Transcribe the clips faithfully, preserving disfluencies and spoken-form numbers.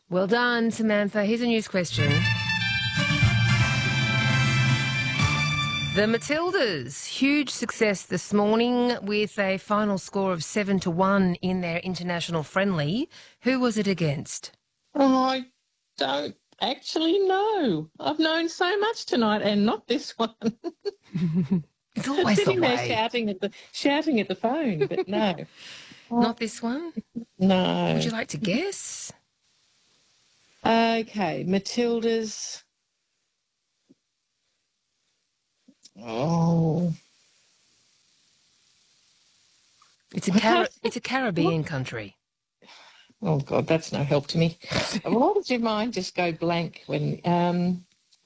Well done, Samantha. Here's a news question. The Matildas, huge success this morning with a final score of seven to one in their international friendly. Who was it against? Oh, I don't actually know. I've known so much tonight, and not this one. It's always sitting the there way. shouting at the shouting at the phone, but no, Not this one? no. Would you like to guess? Okay, Matilda's. Oh, It's a Car- it's a Caribbean country. oh God, that's no help to me. Why would your mind just go blank when? Um,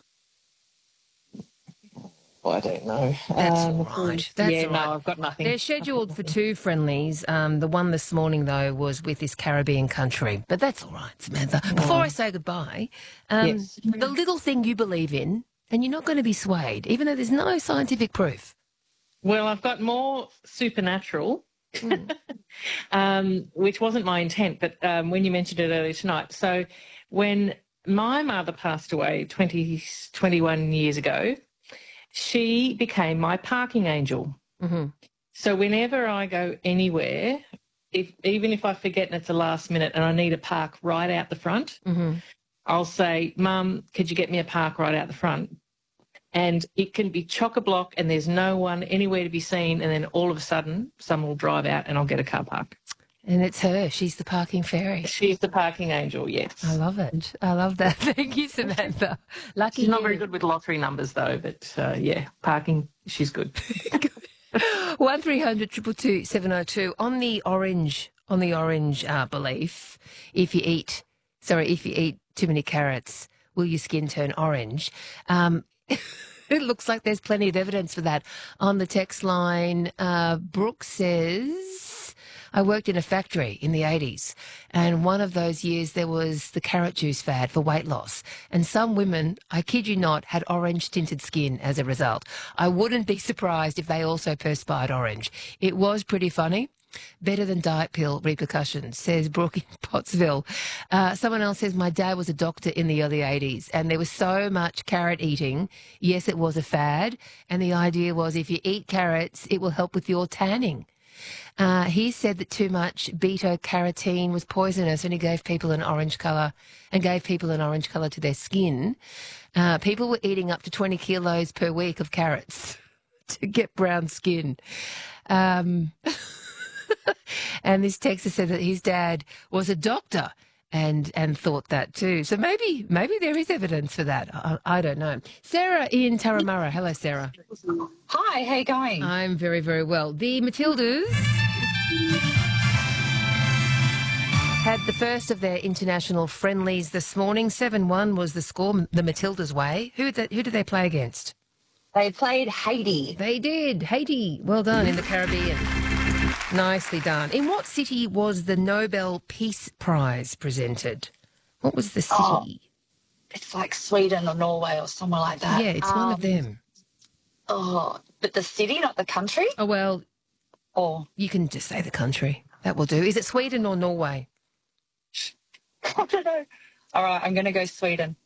oh, I don't know. That's um, all right. That's yeah, all right. no, I've got nothing. They're scheduled for two friendlies. Um, the one this morning, though, was with this Caribbean country. But that's all right, Samantha. Before I say goodbye, um, Yes. the little thing you believe in, and you're not going to be swayed, even though there's no scientific proof. Well, I've got more supernatural, Mm. um, which wasn't my intent, but um, when you mentioned it earlier tonight. So when my mother passed away twenty, twenty-one years ago, she became my parking angel. Mm-hmm. So whenever I go anywhere, if even if I forget and it's the last minute and I need a park right out the front, Mm-hmm. I'll say, Mum, could you get me a park right out the front? And it can be chock-a-block and there's no one anywhere to be seen, and then all of a sudden someone will drive out and I'll get a car park. And it's her. She's the parking fairy. She's the parking angel, yes. I love it. I love that. Thank you, Samantha. Lucky She's not you. very good with lottery numbers though, but uh, yeah, parking, she's good. One three hundred two two two seven oh two on the orange on the orange uh, belief. If you eat, sorry, if you eat too many carrots, will your skin turn orange? Um, it looks like there's plenty of evidence for that. On the text line, uh, Brooke says, I worked in a factory in the eighties, and one of those years there was the carrot juice fad for weight loss, and some women, I kid you not, had orange tinted skin as a result. I wouldn't be surprised if they also perspired orange. It was pretty funny. Better than diet pill repercussions, says Brooke in Pottsville. Uh, someone else says, my dad was a doctor in the early eighties and there was so much carrot eating. Yes, it was a fad. And the idea was if you eat carrots, it will help with your tanning. Uh, he said that too much beta-carotene was poisonous and he gave people an orange colour and gave people an orange colour to their skin. Uh, people were eating up to twenty kilos per week of carrots to get brown skin. Um... And this texter said that his dad was a doctor and and thought that too. So maybe maybe there is evidence for that. I, I don't know. Sarah in Turramurra. Hello, Sarah. Hi, how you going? I'm very, very well. The Matildas had the first of their international friendlies this morning. seven one was the score, the Matildas way. Who did, who did they play against? They played Haiti. They did. Haiti. Well done in the Caribbean. Nicely done. In what city was the Nobel Peace Prize presented? What was the city? Oh, it's like Sweden or Norway or somewhere like that. Yeah, it's one of Um, them. Oh, but the city, not the country? Oh, well, Or you can just say the country. That will do. Is it Sweden or Norway? I don't know. All right, I'm going to go Sweden.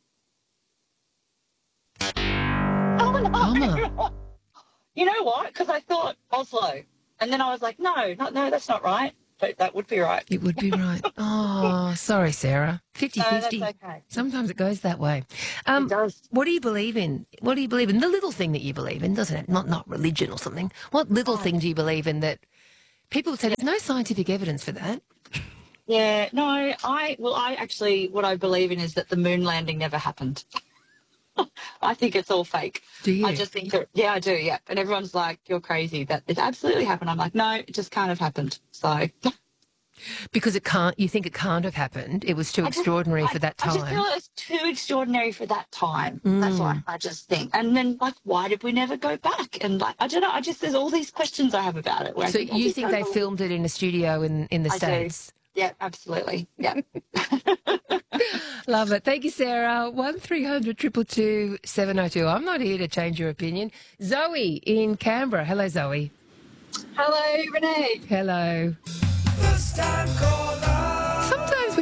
Oh, no. Bummer. You know what? Because I thought Oslo. And then I was like, no, not, no, that's not right. But that would be right. It would be right. Oh, sorry, Sarah. No, fifty-fifty. that's okay. Sometimes it goes that way. Um, It does. What do you believe in? What do you believe in? The little thing that you believe in, doesn't it? Not not religion or something. What little thing do you believe in that people would say there's no scientific evidence for that? Yeah, no, I, well, I actually, what I believe in is that the moon landing never happened. I think it's all fake. Do you? I just think that, yeah, I do, yeah. And everyone's like, you're crazy. That it absolutely happened. I'm like, no, it just can't have happened. So Because it can't, you think it can't have happened. It was too I just- extraordinary I- for that I just time. feel like it's too extraordinary for that time. That's Mm. what I just think. And then, like, why did we never go back? And, like, I don't know. I just, there's all these questions I have about it. Where I So think, I you just think don't they believe- filmed it in a studio in, in the I do. States? Yeah, absolutely. Yeah. Love it. Thank you, Sarah. One three hundred two two two seven oh two. I'm not here to change your opinion. Zoe in Canberra. Hello, Zoe. Hello, Renee. Hello. Sometimes we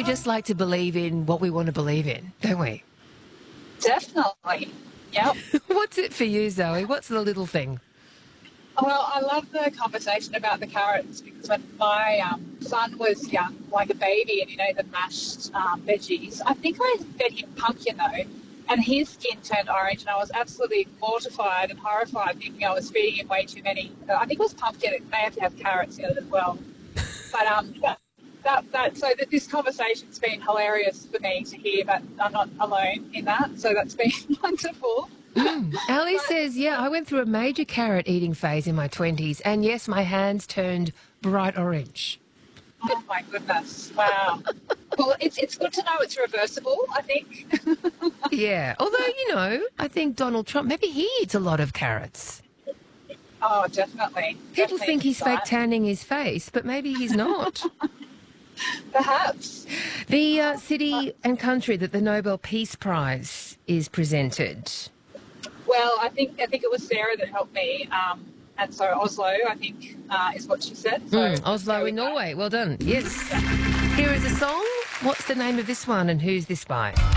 just like to believe in what we want to believe in, don't we? Definitely. Yep. What's it for you, Zoe? What's the little thing? Well, I love the conversation about the carrots because when my um, son was young, like a baby, and you know the mashed um, veggies, I think I fed him pumpkin though, and his skin turned orange, and I was absolutely mortified and horrified, thinking I was feeding him way too many. I think it was pumpkin; it may have to have carrots in it as well. But um, that, that, that so that this conversation's been hilarious for me to hear that I'm not alone in that. So that's been wonderful. Mm. Ali says, yeah, I went through a major carrot eating phase in my twenties, and yes, my hands turned bright orange. Oh, my goodness. Wow. Well, it's it's good to know it's reversible, I think. Yeah, although, you know, I think Donald Trump, maybe he eats a lot of carrots. Oh, definitely. People Definitely think he's that. fake tanning his face, but maybe he's not. Perhaps. The uh, city and country that the Nobel Peace Prize is presented. Well, I think I think it was Sarah that helped me, um, and so Oslo, I think, uh, is what she said. So Mm, Oslo in Norway. Well done. Yes. Here is a song. What's the name of this one and who's this by?